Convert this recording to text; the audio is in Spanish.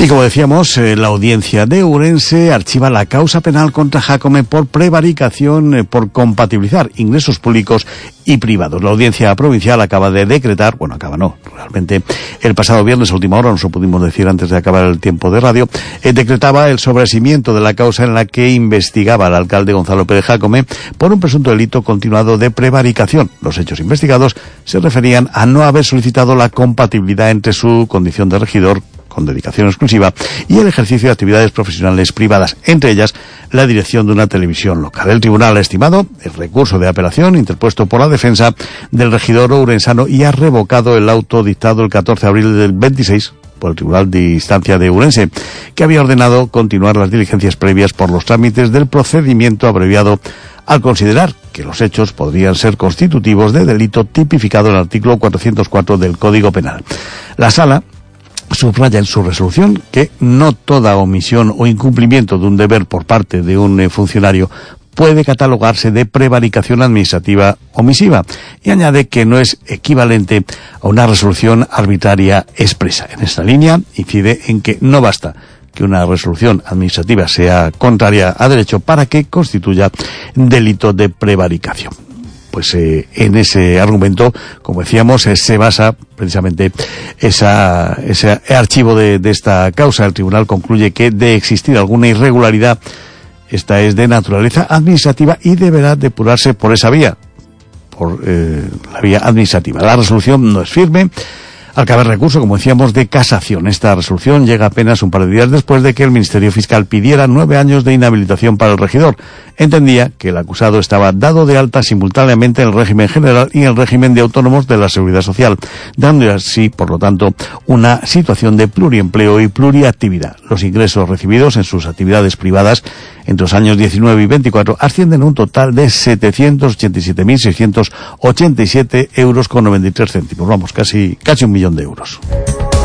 Y como decíamos, la audiencia de Ourense archiva la causa penal contra Jácome por prevaricación por compatibilizar ingresos públicos y privados. La audiencia provincial acaba de decretar, realmente el pasado viernes a última hora, nos lo pudimos decir antes de acabar el tiempo de radio, decretaba el sobreseimiento de la causa en la que investigaba al alcalde Gonzalo Pérez Jácome por un presunto delito continuado de prevaricación. Los hechos investigados se referían a no haber solicitado la compatibilidad entre su condición de regidor con dedicación exclusiva y el ejercicio de actividades profesionales privadas, entre ellas la dirección de una televisión local. El tribunal ha estimado el recurso de apelación interpuesto por la defensa del regidor ourensano y ha revocado el auto dictado el 14 de abril del 26 por el Tribunal de Instancia de Ourense, que había ordenado continuar las diligencias previas por los trámites del procedimiento abreviado al considerar que los hechos podrían ser constitutivos de delito tipificado en el artículo 404 del Código Penal. La Sala subraya en su resolución que no toda omisión o incumplimiento de un deber por parte de un funcionario puede catalogarse de prevaricación administrativa omisiva y añade que no es equivalente a una resolución arbitraria expresa. En esta línea incide en que no basta que una resolución administrativa sea contraria a derecho para que constituya delito de prevaricación. Pues en ese argumento, como decíamos, se basa precisamente ese archivo de esta causa. El tribunal concluye que de existir alguna irregularidad, esta es de naturaleza administrativa y deberá depurarse por esa vía, por la vía administrativa. La resolución no es firme. Al caber recurso, como decíamos, de casación. Esta resolución llega apenas un par de días después de que el Ministerio Fiscal pidiera 9 años de inhabilitación para el regidor. Entendía que el acusado estaba dado de alta simultáneamente en el régimen general y en el régimen de autónomos de la Seguridad Social, dando así, por lo tanto, una situación de pluriempleo y pluriactividad. Los ingresos recibidos en sus actividades privadas entre los años 19 y 24 ascienden a un total de 787.687 euros con 93 céntimos. Vamos, casi 1 millón de euros.